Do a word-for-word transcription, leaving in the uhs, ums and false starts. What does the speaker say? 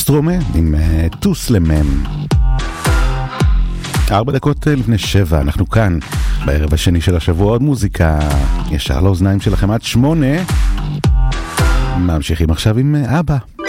סטרומה עם טוס למם. ארבע דקות לפני שבע, אנחנו כאן בערב השני של השבוע, עוד מוזיקה ישר לאוזניים שלכם עד שמונה. ממשיכים עכשיו עם אבא.